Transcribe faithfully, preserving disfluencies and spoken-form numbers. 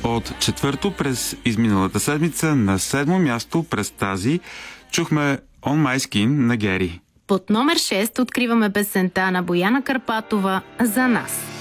От четвърто през изминалата седмица на седмо място през тази чухме On My Skin на Гери. Под номер шест откриваме песента на Бояна Карпатова "За нас".